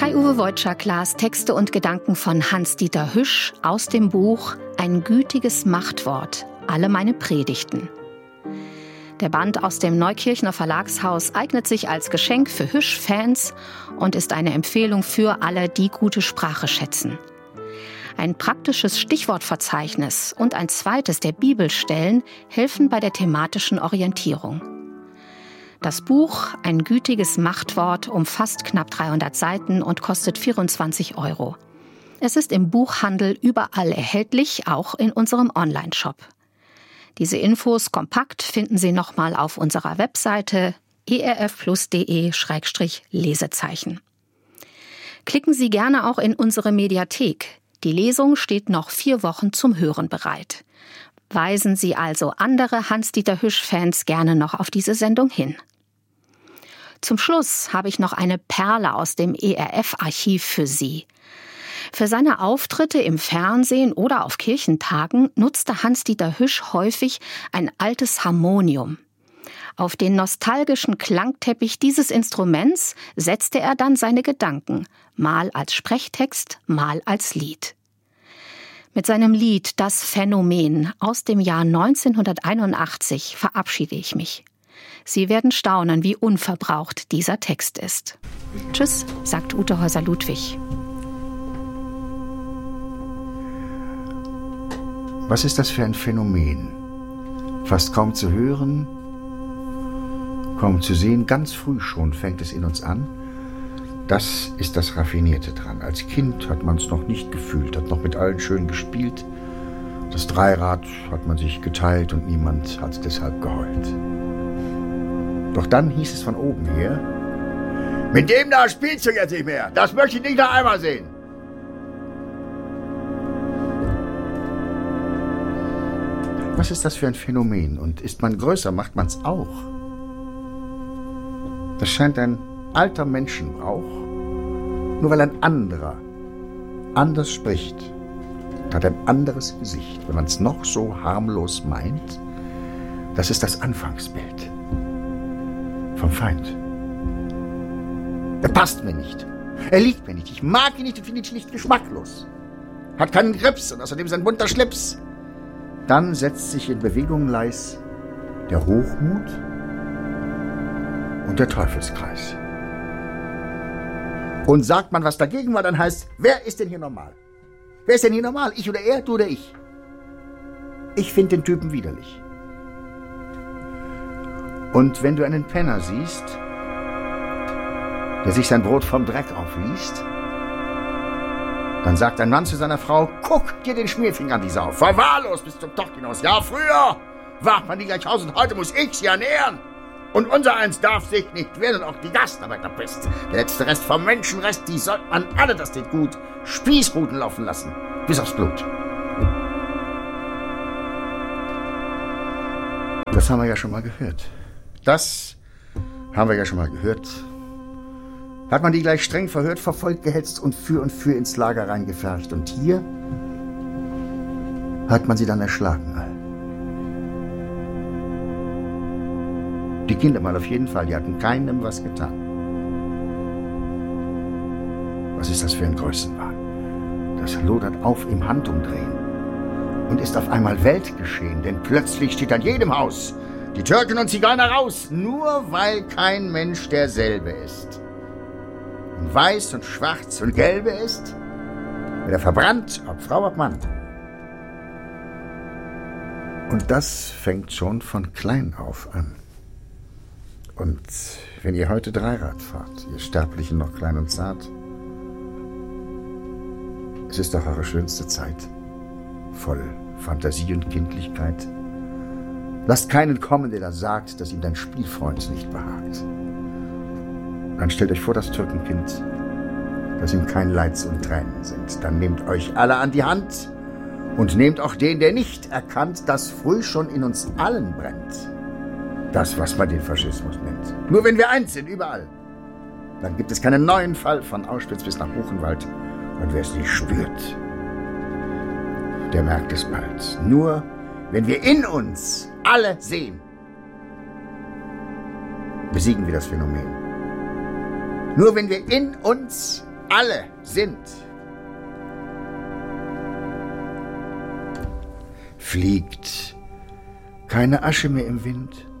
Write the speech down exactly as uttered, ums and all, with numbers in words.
Kai-Uwe Wojczak las Texte und Gedanken von Hans-Dieter Hüsch aus dem Buch Ein gütiges Machtwort, alle meine Predigten. Der Band aus dem Neukirchner Verlagshaus eignet sich als Geschenk für Hüsch-Fans und ist eine Empfehlung für alle, die gute Sprache schätzen. Ein praktisches Stichwortverzeichnis und ein zweites der Bibelstellen helfen bei der thematischen Orientierung. Das Buch Ein gütiges Machtwort umfasst knapp dreihundert Seiten und kostet vierundzwanzig Euro. Es ist im Buchhandel überall erhältlich, auch in unserem Online-Shop. Diese Infos kompakt finden Sie nochmal auf unserer Webseite erfplus.de Schrägstrich Lesezeichen. Klicken Sie gerne auch in unsere Mediathek. Die Lesung steht noch vier Wochen zum Hören bereit. Weisen Sie also andere Hans-Dieter Hüsch-Fans gerne noch auf diese Sendung hin. Zum Schluss habe ich noch eine Perle aus dem E R F-Archiv für Sie. Für seine Auftritte im Fernsehen oder auf Kirchentagen nutzte Hans-Dieter Hüsch häufig ein altes Harmonium. Auf den nostalgischen Klangteppich dieses Instruments setzte er dann seine Gedanken, mal als Sprechtext, mal als Lied. Mit seinem Lied Das Phänomen aus dem Jahr neunzehnhunderteinundachtzig verabschiede ich mich. Sie werden staunen, wie unverbraucht dieser Text ist. Tschüss, sagt Ute Häuser-Ludwig. Was ist das für ein Phänomen? Fast kaum zu hören, kaum zu sehen, ganz früh schon fängt es in uns an. Das ist das Raffinierte dran. Als Kind hat man es noch nicht gefühlt, hat noch mit allen schön gespielt. Das Dreirad hat man sich geteilt und niemand hat deshalb geheult. Doch dann hieß es von oben her: Mit dem da spielst du jetzt nicht mehr. Das möchte ich nicht noch einmal sehen. Was ist das für ein Phänomen? Und ist man größer, macht man es auch. Das scheint ein alter Menschenbrauch. Nur weil ein anderer anders spricht, hat ein anderes Gesicht. Wenn man es noch so harmlos meint, das ist das Anfangsbild vom Feind. Er passt mir nicht. Er liegt mir nicht. Ich mag ihn nicht und finde ihn schlicht geschmacklos. Hat keinen Grips und außerdem ist ein bunter Schlips. Dann setzt sich in Bewegung leis der Hochmut und der Teufelskreis. Und sagt man was dagegen war, dann heißt, wer ist denn hier normal? Wer ist denn hier normal? Ich oder er, du oder ich? Ich finde den Typen widerlich. Und wenn du einen Penner siehst, der sich sein Brot vom Dreck aufliest, dann sagt ein Mann zu seiner Frau: Guck dir den Schmierfinger an die Sau. Verwahrlos bis zum Tocht hinaus. Ja, früher warf man die gleich aus und heute muss ich sie ernähren. Und unser eins darf sich nicht wehren, auch die Gastarbeiterpest. Der letzte Rest vom Menschenrest, die sollte man alle, das steht gut, Spießruten laufen lassen, bis aufs Blut. Das haben wir ja schon mal gehört. Das haben wir ja schon mal gehört. Hat man die gleich streng verhört, verfolgt, gehetzt und für und für ins Lager reingefercht. Und hier hat man sie dann erschlagen all. Die Kinder mal auf jeden Fall, die hatten keinem was getan. Was ist das für ein Größenwahn? Das lodert auf im Handumdrehen und ist auf einmal Weltgeschehen, denn plötzlich steht an jedem Haus die Türken und Zigeuner raus, nur weil kein Mensch derselbe ist. Und weiß und schwarz und gelbe ist, wird er verbrannt, ob Frau, ob Mann. Und das fängt schon von klein auf an. Und wenn ihr heute Dreirad fahrt, ihr Sterblichen noch klein und zart, es ist doch eure schönste Zeit, voll Fantasie und Kindlichkeit. Lasst keinen kommen, der da sagt, dass ihm dein Spielfreund nicht behagt. Dann stellt euch vor das Türkenkind, dass ihm kein Leids und Tränen sind. Dann nehmt euch alle an die Hand und nehmt auch den, der nicht erkannt, dass früh schon in uns allen brennt. Das, was man den Faschismus nennt. Nur wenn wir eins sind, überall, dann gibt es keinen neuen Fall von Auschwitz bis nach Buchenwald. Und wer es nicht spürt, der merkt es bald. Nur wenn wir in uns alle sehen, besiegen wir das Phänomen. Nur wenn wir in uns alle sind. Fliegt keine Asche mehr im Wind,